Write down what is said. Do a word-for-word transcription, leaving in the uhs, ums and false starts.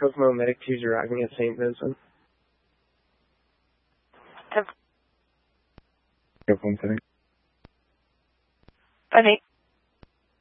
Kokomo Medic two arriving at Saint Vincent. ten. Go one setting. five eight.